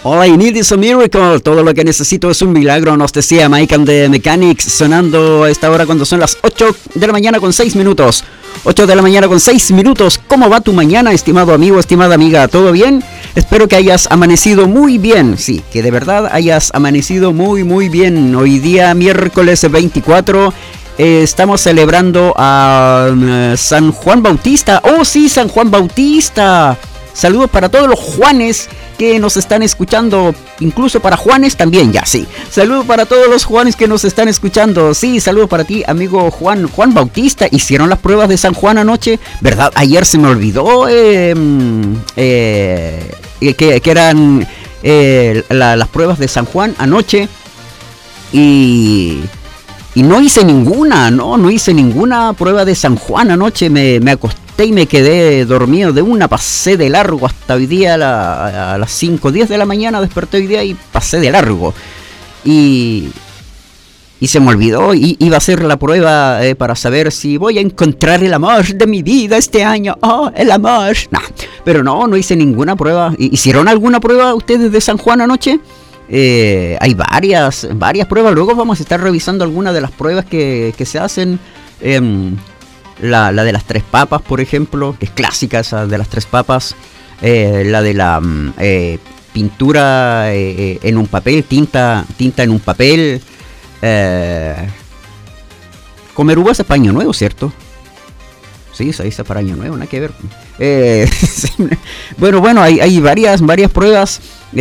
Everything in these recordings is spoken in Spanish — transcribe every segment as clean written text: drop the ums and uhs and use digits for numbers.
All I need is a miracle. Todo lo que necesito es un milagro, nos decía Mike and the Mechanics, sonando a esta hora cuando son las 8 de la mañana con 6 minutos. 8 de la mañana con 6 minutos. ¿Cómo va tu mañana, estimado amigo, estimada amiga? ¿Todo bien? Espero que hayas amanecido muy bien. Sí, que de verdad hayas amanecido muy, muy bien. Hoy día, miércoles 24, estamos celebrando a San Juan Bautista. ¡Oh, sí, San Juan Bautista! Saludos para todos los Juanes que nos están escuchando, incluso para Juanes también, ya, sí. Saludos para todos los Juanes que nos están escuchando. Sí, saludos para ti, amigo Juan Bautista. Hicieron las pruebas de San Juan anoche, ¿verdad? Ayer se me olvidó que eran las pruebas de San Juan anoche. Y no hice ninguna, no hice ninguna prueba de San Juan anoche. Me acosté y me quedé dormido de una, pasé de largo hasta hoy día a las 5:10 de la mañana, desperté hoy día y pasé de largo. Y se me olvidó, iba a hacer la prueba para saber si voy a encontrar el amor de mi vida este año. ¡Oh, el amor! Nah, pero no hice ninguna prueba. ¿Hicieron alguna prueba ustedes de San Juan anoche? Hay varias pruebas. Luego vamos a estar revisando algunas de las pruebas que se hacen. La de las 3 papas, por ejemplo, que es clásica esa de las 3 papas. La de la pintura en un papel, tinta en un papel. Comer uvas es para Año Nuevo, ¿cierto? Sí, se dice para Año Nuevo, nada que ver. Sí. Bueno, hay varias pruebas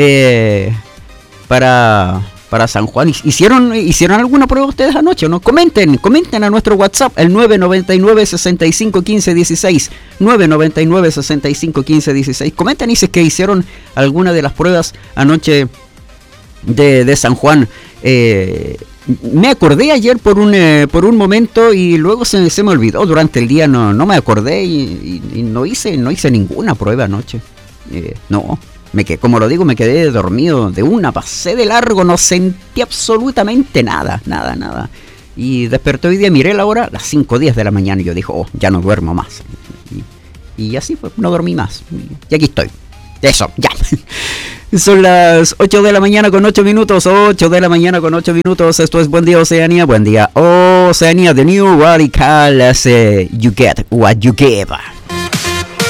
para San Juan. ¿Hicieron alguna prueba ustedes anoche o no? Comenten a nuestro WhatsApp, el 999 65 15 16. 999 65 15 16. Comenten y si es que hicieron alguna de las pruebas anoche de San Juan. Me acordé ayer por un momento y luego se me olvidó. Durante el día no me acordé y no hice ninguna prueba anoche. No. Como lo digo, me quedé dormido de una, pasé de largo, no sentí absolutamente nada. Y desperté hoy día, miré la hora, las 5:10 de la mañana, y yo dije, ya no duermo más. Y así fue, no dormí más. Y aquí estoy. Eso, ya. Son las 8 de la mañana con 8 minutos. 8 de la mañana con 8 minutos. Esto es Buen Día Oceanía. Buen Día Oceanía. The new radical as you get what you give.